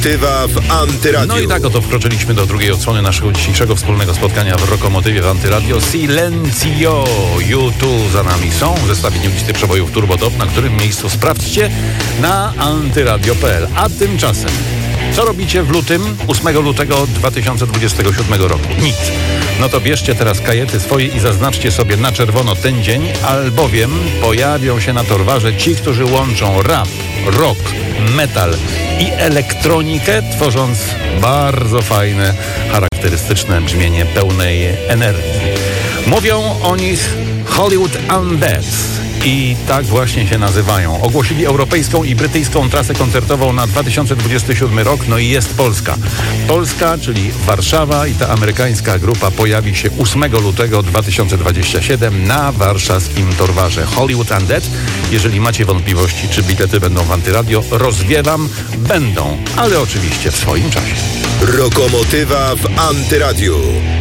Lokomotywa w Antyradiu. No i tak oto wkroczyliśmy do drugiej odsłony naszego dzisiejszego wspólnego spotkania w Lokomotywie w Antyradio. Silencio! U2 za nami są w zestawieniu listy przebojów Turbo Top, na którym miejscu sprawdźcie na antyradio.pl. A tymczasem, co robicie w lutym, 8 lutego 2027 roku? Nic. No to bierzcie teraz kajety swoje i zaznaczcie sobie na czerwono ten dzień, albowiem pojawią się na Torwarze ci, którzy łączą rap, rock, metal i elektronikę, tworząc bardzo fajne, charakterystyczne brzmienie pełnej energii. Mówią o nich Hollywood Undead. I tak właśnie się nazywają. Ogłosili europejską i brytyjską trasę koncertową na 2027 rok, no i jest Polska. Polska, czyli Warszawa, i ta amerykańska grupa pojawi się 8 lutego 2027 na warszawskim Torwarze. Hollywood Undead. Jeżeli macie wątpliwości, czy bilety będą w Antyradio, rozwiewam, będą, ale oczywiście w swoim czasie. Lokomotywa w Antyradiu.